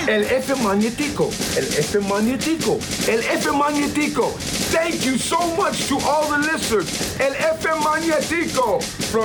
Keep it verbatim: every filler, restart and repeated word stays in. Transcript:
El F Magnetico. El F Magnetico. El F Magnetico. Thank you so much to all the listeners. El F Magnetico. From